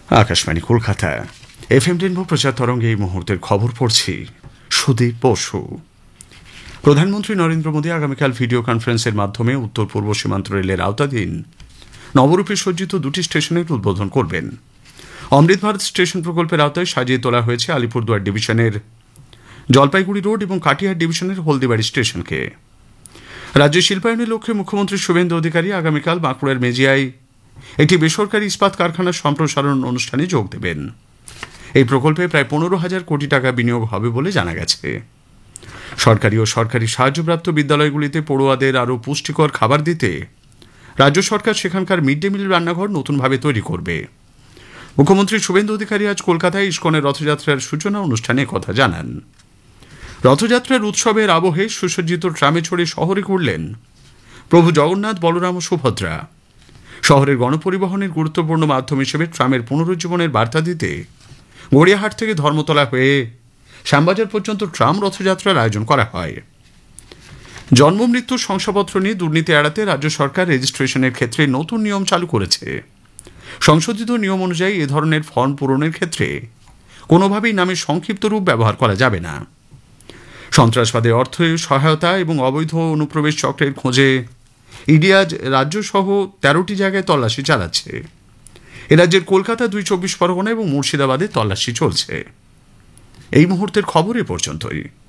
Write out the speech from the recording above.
Akashvani Kolkata FM rainbow প্রচার তরঙ্গে এই মুহূর্তের খবর পড়ছি সুদীপ বসু। প্রধানমন্ত্রী নরেন্দ্র মোদী আগামীকাল ভিডিও কনফারেন্সের মাধ্যমে উত্তর পূর্ব সীমান্ত রেলের আওতাধীন নবরূপে সজ্জিত দুটি স্টেশনের উদ্বোধন করবেন। অমৃত ভারত স্টেশন প্রকল্পের আওতায় সাজিয়ে তোলা হয়েছে আলিপুরদুয়ার ডিভিশনের জলপাইগুড়ি রোড এবং কাটিহার ডিভিশনের হলদিবাড়ি স্টেশনকে। রাজ্যের শিল্পায়নের লক্ষ্যে মুখ্যমন্ত্রী শুভেন্দু অধিকারী আগামীকাল বাঁকুড়ার মেজিয়ায় একটি বেসরকারি ইস্পাত কারখানার সম্প্রসারণ অনুষ্ঠানে যোগ দেবেন। এই প্রকল্পে প্রায় 15,000 কোটি টাকা বিনিয়োগ হবে বলে জানা গেছে। সরকারি ও সরকারি সাহায্যপ্রাপ্ত বিদ্যালয়গুলিতে পড়ুয়াদের আরও পুষ্টিকর খাবার দিতে রাজ্য সরকার সেখানকার মিড ডে মিল রান্নাঘর নতুনভাবে তৈরি করবে। মুখ্যমন্ত্রী শুভেন্দু অধিকারী আজ কলকাতায় ইস্কনের রথযাত্রার সূচনা অনুষ্ঠানে কথা জানান। রথযাত্রার উৎসবের আবহে সুসজ্জিত ট্রামে চড়ে শহরে ঘুরলেন প্রভু জগন্নাথ, বলরাম ও সুভদ্রা। শহরের গণপরিবহনের গুরুত্বপূর্ণ মাধ্যম হিসেবে ট্রামের পুনরুজ্জীবনের বার্তা দিতে গড়িয়াহাট থেকে ধর্মতলা হয়ে শ্যামবাজার পর্যন্ত ট্রাম রথযাত্রার আয়োজন করা হয়। জন্ম মৃত্যুর শংসাপত্র নিয়ে দুর্নীতি এড়াতে রাজ্য সরকার রেজিস্ট্রেশনের ক্ষেত্রে নতুন নিয়ম চালু করেছে। সংশোধিত নিয়ম অনুযায়ী এ ধরনের ফর্ম পূরণের ক্ষেত্রে কোনোভাবেই নামের সংক্ষিপ্ত রূপ ব্যবহার করা যাবে না। সন্ত্রাসবাদে অর্থ সহায়তা এবং অবৈধ অনুপ্রবেশ চক্রের খোঁজে ইডি আজ রাজ্য সহ 13টি জায়গায় তল্লাশি চালাচ্ছে। এ রাজ্যের কলকাতা, 2 চব্বিশ পরগনা এবং মুর্শিদাবাদে তল্লাশি চলছে। এই মুহূর্তের খবর এ পর্যন্তই।